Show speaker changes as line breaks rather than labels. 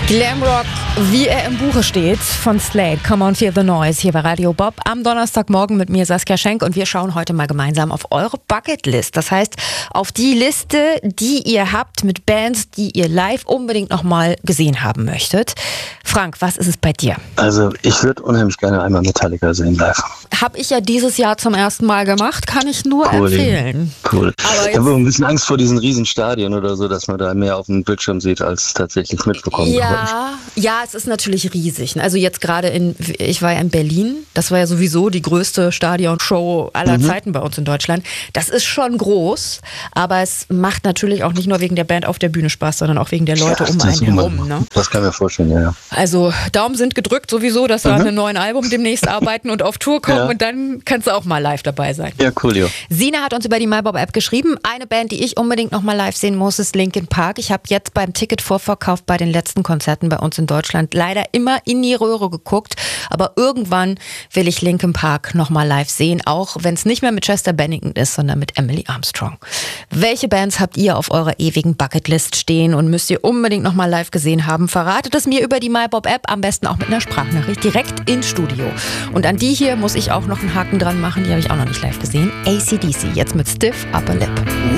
Glamrock, wie er im Buche steht, von Slade. Come on, feel the noise. Hier bei Radio Bob am Donnerstagmorgen mit mir, Saskia Schenk. Und wir schauen heute mal gemeinsam auf eure Bucketlist. Das heißt, auf die Liste, die ihr habt mit Bands, die ihr live unbedingt nochmal gesehen haben möchtet. Frank, was ist es bei dir?
Also ich würde unheimlich gerne einmal Metallica sehen live.
Habe ich ja dieses Jahr zum ersten Mal gemacht, kann ich nur empfehlen.
Cool.
Aber
ich habe ein bisschen Angst vor diesen riesen Stadien oder so, dass man da mehr auf dem Bildschirm sieht, als tatsächlich mitbekommt.
Ja, es ist natürlich riesig. Also jetzt gerade ich war ja in Berlin, das war ja sowieso die größte Stadionshow aller Zeiten bei uns in Deutschland. Das ist schon groß, aber es macht natürlich auch nicht nur wegen der Band auf der Bühne Spaß, sondern auch wegen der Leute um einen herum. Ne?
Das kann ich mir vorstellen, ja.
Also Daumen sind gedrückt sowieso, dass wir an einem neuen Album demnächst arbeiten und auf Tour kommen und dann kannst du auch mal live dabei sein.
Ja, cool, jo.
Sina hat uns über die MyBob-App geschrieben, eine Band, die ich unbedingt noch mal live sehen muss, ist Linkin Park. Ich habe jetzt beim Ticketvorverkauf bei den letzten Konzerten bei uns in Deutschland leider immer in die Röhre geguckt, aber irgendwann will ich Linkin Park noch mal live sehen, auch wenn es nicht mehr mit Chester Bennington ist, sondern mit Emily Armstrong. Welche Bands habt ihr auf eurer ewigen Bucketlist stehen und müsst ihr unbedingt noch mal live gesehen haben? Verratet es mir über die MyBob-App, am besten auch mit einer Sprachnachricht direkt ins Studio. Und an die hier muss ich auch noch einen Haken dran machen, die habe ich auch noch nicht live gesehen. AC/DC, jetzt mit Stiff Upper Lip.